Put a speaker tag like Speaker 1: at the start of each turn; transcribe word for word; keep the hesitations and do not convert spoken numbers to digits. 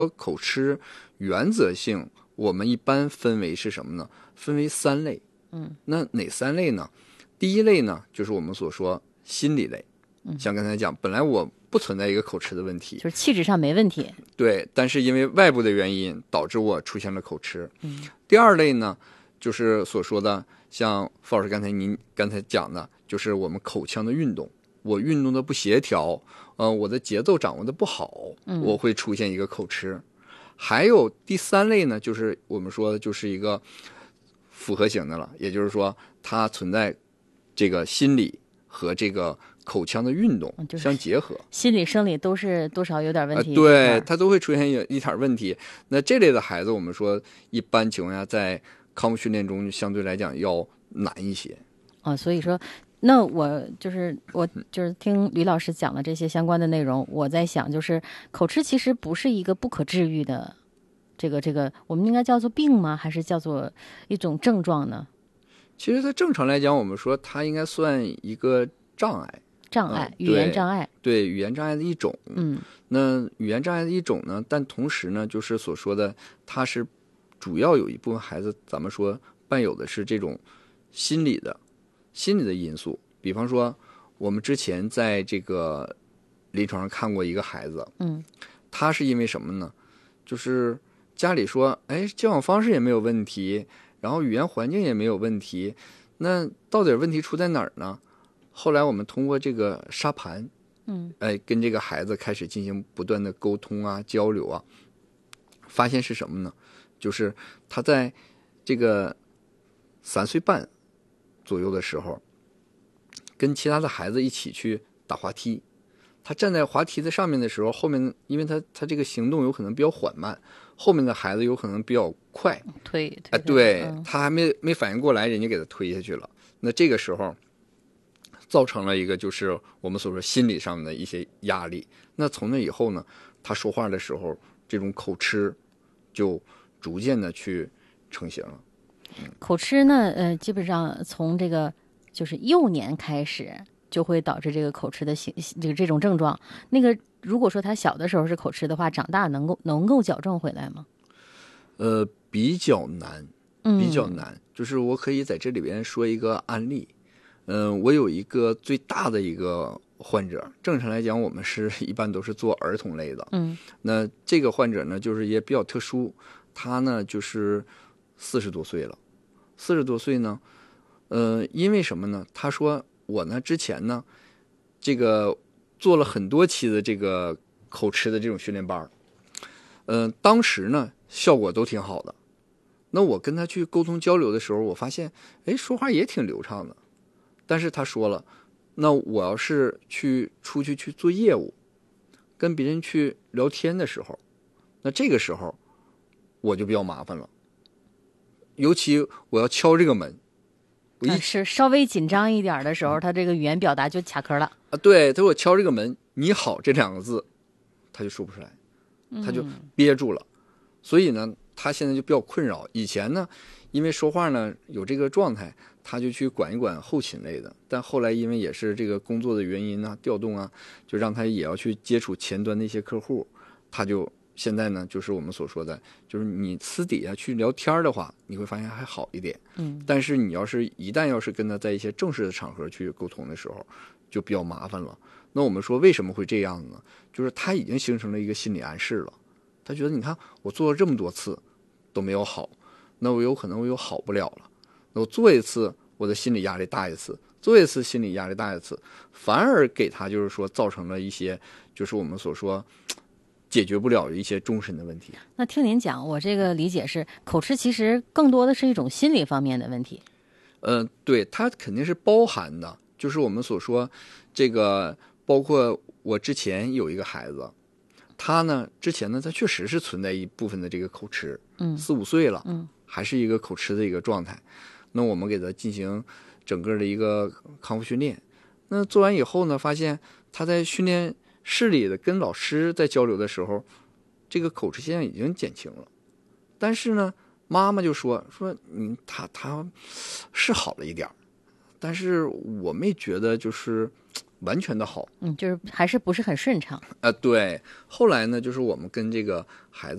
Speaker 1: 口吃原则性我们一般分为是什么呢？分为三类。
Speaker 2: 嗯，
Speaker 1: 那哪三类呢？第一类呢，就是我们所说心理类。
Speaker 2: 嗯，
Speaker 1: 像刚才讲，本来我不存在一个口吃的问题，
Speaker 2: 就是气质上没问题。
Speaker 1: 对，但是因为外部的原因导致我出现了口吃。
Speaker 2: 嗯，
Speaker 1: 第二类呢，就是所说的像傅老师刚才您刚才讲的，就是我们口腔的运动，我运动的不协调，呃，我的节奏掌握的不好，我会出现一个口吃。嗯，还有第三类呢，就是我们说的就是一个复合型的了，也就是说它存在这个心理和这个口腔的运动相结合，
Speaker 2: 就是、心理生理都是多少有点问题、
Speaker 1: 呃、对，它都会出现一点问题。那这类的孩子我们说一般情况下在康复训练中相对来讲要难一些
Speaker 2: 啊、哦，所以说那我就是我就是听吕老师讲的这些相关的内容，我在想就是口吃其实不是一个不可治愈的这个这个我们应该叫做病吗？还是叫做一种症状呢？
Speaker 1: 其实它正常来讲我们说它应该算一个障碍
Speaker 2: 障碍、
Speaker 1: 嗯、
Speaker 2: 语言障碍，
Speaker 1: 对，语言障碍的一种。
Speaker 2: 嗯，
Speaker 1: 那语言障碍的一种呢，但同时呢就是所说的它是主要有一部分孩子咱们说伴有的是这种心理的心理的因素。比方说我们之前在这个临床上看过一个孩子，
Speaker 2: 嗯，
Speaker 1: 他是因为什么呢？就是家里说哎，教养方式也没有问题，然后语言环境也没有问题，那到底问题出在哪儿呢？后来我们通过这个沙盘，
Speaker 2: 嗯，
Speaker 1: 哎，跟这个孩子开始进行不断的沟通啊、交流啊，发现是什么呢？就是他在这个三岁半左右的时候，跟其他的孩子一起去打滑梯。他站在滑梯的上面的时候，后面因为他他这个行动有可能比较缓慢，后面的孩子有可能比较快，
Speaker 2: 推推
Speaker 1: 哎，对、
Speaker 2: 嗯、
Speaker 1: 他还没没反应过来，人家给他推下去了。那这个时候造成了一个就是我们所说心理上的一些压力。那从那以后呢，他说话的时候这种口吃就逐渐的去成型了。
Speaker 2: 嗯、口吃呢，呃，基本上从这个就是幼年开始就会导致这个口吃的形这个这种症状。那个如果说他小的时候是口吃的话，长大能够能够矫正回来吗？
Speaker 1: 呃，比较难，比较难。嗯、就是我可以在这里边说一个案例。嗯、呃，我有一个最大的一个患者，正常来讲我们是一般都是做儿童类的。
Speaker 2: 嗯，
Speaker 1: 那这个患者呢，就是也比较特殊，他呢就是四十多岁了，四十多岁呢，呃，因为什么呢？他说我呢之前呢，这个做了很多期的这个口吃的这种训练班，嗯、呃，当时呢效果都挺好的。那我跟他去沟通交流的时候，我发现，哎，说话也挺流畅的。但是他说了，那我要是去出去去做业务，跟别人去聊天的时候，那这个时候我就比较麻烦了。尤其我要敲这个门，我一、
Speaker 2: 啊、是稍微紧张一点的时候，他这个语言表达就卡壳了
Speaker 1: 啊。对，他说我敲这个门，你好这两个字，他就说不出来，他就憋住了。嗯、所以呢，他现在就比较困扰。以前呢，因为说话呢有这个状态，他就去管一管后勤类的，但后来因为也是这个工作的原因啊、调动啊，就让他也要去接触前端的一些客户，他就现在呢，就是我们所说的，就是你私底下去聊天的话，你会发现还好一点，
Speaker 2: 嗯，
Speaker 1: 但是你要是一旦要是跟他在一些正式的场合去沟通的时候，就比较麻烦了。那我们说为什么会这样呢？就是他已经形成了一个心理暗示了，他觉得你看我做了这么多次都没有好，那我有可能我又好不了了。那我做一次，我的心理压力大一次；做一次，心理压力大一次，反而给他就是说造成了一些，就是我们所说解决不了一些终身的问题。
Speaker 2: 那听您讲，我这个理解是，口吃其实更多的是一种心理方面的问题。
Speaker 1: 呃，对，它肯定是包含的，就是我们所说这个，包括我之前有一个孩子，他呢之前呢，他确实是存在一部分的这个口吃，
Speaker 2: 嗯，
Speaker 1: 四五岁了，
Speaker 2: 嗯，
Speaker 1: 还是一个口吃的一个状态。那我们给他进行整个的一个康复训练，那做完以后呢，发现他在训练室里的跟老师在交流的时候，这个口吃现象已经减轻了，但是呢，妈妈就说说你他他是好了一点，但是我没觉得就是完全的好。
Speaker 2: 嗯，就是还是不是很顺畅。
Speaker 1: 啊，对。后来呢，就是我们跟这个孩子